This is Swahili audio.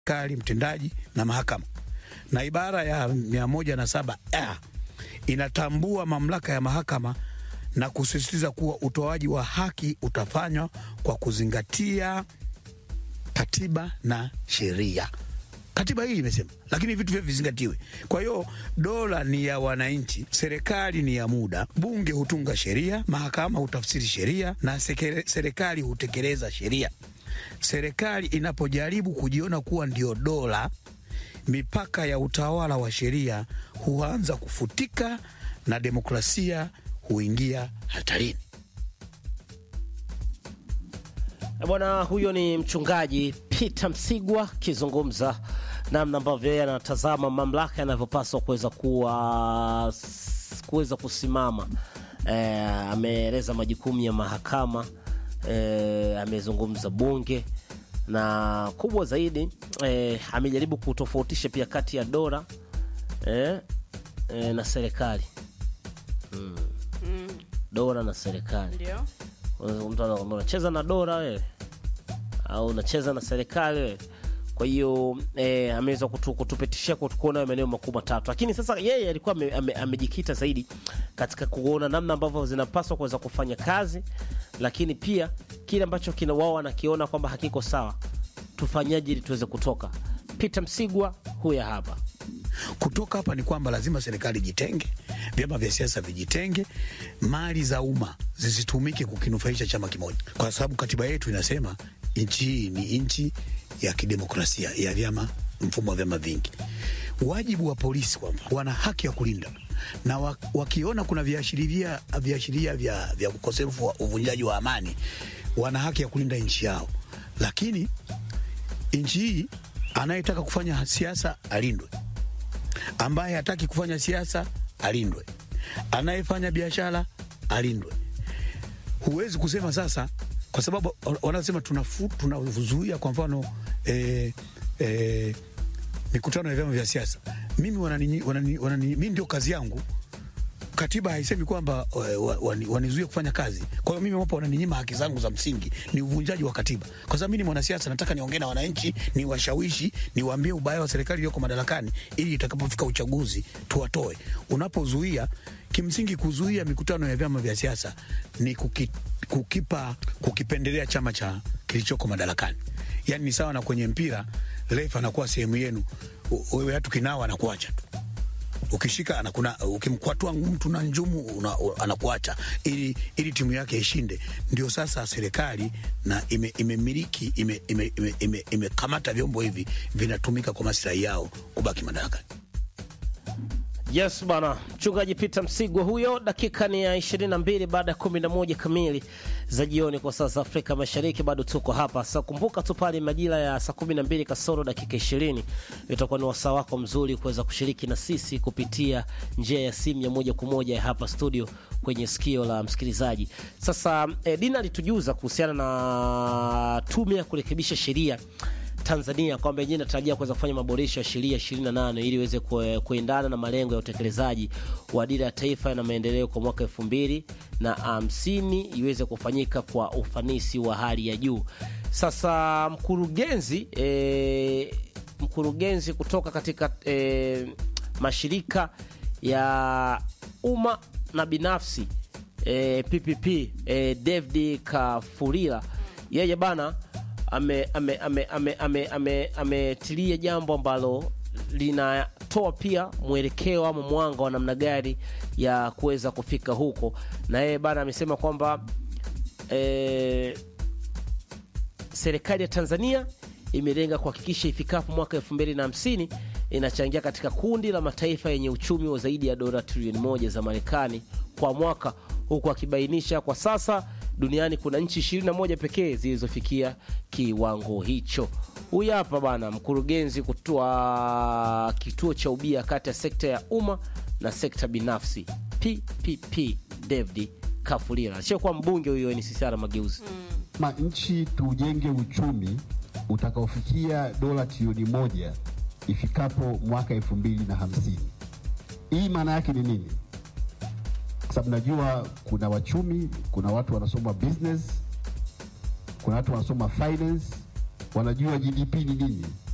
serikali, mtendaji na mahakama. Na ibara ya 107A inatambua mamlaka ya mahakama na kusisitiza kuwa utoaji wa haki utafanywa kwa kuzingatia katiba na sheria. Katiba hii imesema, lakini vitu vyote vizingatiwe. Kwa hiyo dola ni ya wananchi, serikali ni ya muda, bunge hutunga sheria, mahakama hutafsiri sheria na serikali hutekeleza sheria. Serikali inapojaribu kujiona kuwa ndio dola, mipaka ya utawala wa sheria huanza kufutika na demokrasia huingia hatarini. Bwana, huyo ni mchungaji Peter Msigwa kizungumza namna ambavyo yeye anatazama mamlaka yanavyopaswa kuweza kusimama. Ameeleza majukumu ya mahakama, amezungumza bunge, na kubwa zaidi amejaribu kutofautisha pia kati ya dola na serikali. Dola na serikali. Ndio. Mtu anacheza na dola wewe au unacheza na serikali wewe. Kwa hiyo ameweza kutupetishia kuona maeneo makubwa tatu. Lakini sasa yeye alikuwa amejikita zaidi katika kuona namna ambavyo zinapaswa kuweza kufanya kazi, lakini pia kile ambacho kina wao anakiona kwamba hakiko sawa, tufanyaje ili tuweze kutoka. Peter Msigwa huyu hapa. Kutoka hapa ni kwamba lazima serikali jitenge, vyama vya siasa vijitenge, mali za umma zisitumike kukinufaisha chama kimoja. Kwa sababu katiba yetu inasema nchi hii ni nchi ya kidemokrasia, ya vyama, mfumo wa vyama vingi. Wajibu wa polisi kwamba wana haki ya kulinda, na wakiona kuna viashiria vya ukosefu wa uvunjaji wa amani, wana haki ya kulinda nchi yao. Lakini nchi hii, anayetaka kufanya siasa alindwe, ambaye hataki kufanya siasa alindwe, anayefanya biashara alindwe. Huwezi kusema sasa, kwa sababu wanasema tunazuia kwa mfano mikutano ya vyama vya siasa. Mimi ndio kazi yangu. Katiba haisemi kwamba wanizuia kufanya kazi. Kwa hiyo mimi wapo wananinyima haki zangu za msingi, ni uvunjaji wa katiba. Kwa sababu mimi ni mwanasiasa, nataka niongee na wananchi, niwashawishi, niwaambie ubaya wa serikali iliyoko madarakani ili itakapofika uchaguzi tuwatoe. Unapozuia, kimsingi kuzuia mikutano ya vyama vya siasa ni kukipendelea chama cha kilichoko madarakani. Yaani ni sawa na kwenye mpira, refa anakuwa sehemu yenu, wewe hatu kinawa anakuacha tu. Ukishika ukimkwatua mtu na njumu anakuacha ili timu yake ishinde. Ndio sasa serikali na imemiliki imekamata vyombo hivi vinatumika kwa maslahi yao kubaki madarakani. Yes bana, mchungaji Peter Msigwa huyo. Dakika ni ya 22 baada ya 11 kamili za jioni kwa saa za Afrika Mashariki. Bado tuko hapa. Sasa kumbuka tu pale majira ya saa 12 kasoro dakika 20 itakuwa ni wasaa wako mzuri kuweza kushiriki na sisi kupitia njia ya simu ya moja kwa moja hapa studio kwenye sikio la msikilizaji. Sasa Dina alitujuza kuhusiana na tume ya kurekebisha sheria Tanzania kwamba yenyewe inatarajia kuweza kufanya maboresho ya sheria 28 ili iweze kuendana na malengo ya utekelezaji wa dira ya taifa na maendeleo kwa mwaka 2050 iweze kufanyika kwa ufanisi wa hali ya juu. Sasa mkurugenzi kutoka katika mashirika ya umma na binafsi PPP David Kafulila, yeye bana ametilia jambo ambalo linatoa pia mwelekeo ama mwanga wa namna gani ya kuweza kufika huko. Na yeye bana amesema kwamba serikali ya Tanzania imelenga kuhakikisha ifikapo mwaka 2050 inachangia katika kundi la mataifa yenye uchumi wa zaidi ya dola trilioni 1 za Marekani kwa mwaka, huku akibainisha kwa sasa duniani kuna nchi 21 pekee zilizofikia kiwango hicho. Huyu hapa bana mkurugenzi kutoa kituo cha ubia kati ya sekta ya umma na sekta binafsi PPP David Kafulila. Sio kwa mbunge huyo ni CCR Mageuzi. Nchi tujenge uchumi utakaofikia dola trilioni 1 ifikapo mwaka 2050. Hii maana yake ni nini? Kwa sababu najua kuna wachumi, kuna watu wanasoma business, kuna watu wanasoma finance, wanajua GDP ni nini.